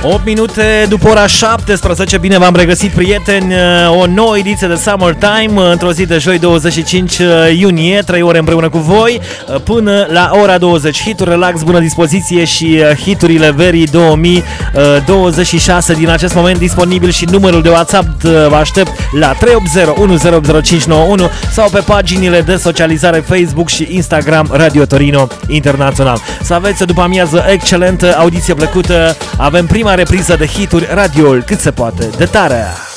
8 minute după ora 17, bine v-am regăsit, prieteni, o nouă ediție de Summertime, într-o zi de joi 25 iunie, 3 ore împreună cu voi, până la ora 20. Hituri, relax, bună dispoziție și hiturile verii 2026 din acest moment disponibil și numărul de WhatsApp vă aștept la 380 sau pe paginile de socializare Facebook și Instagram Radio Torino Internațional. Să aveți după amiază excelentă, audiție plăcută, avem prima repriză de hituri, radioul cât se poate de tare.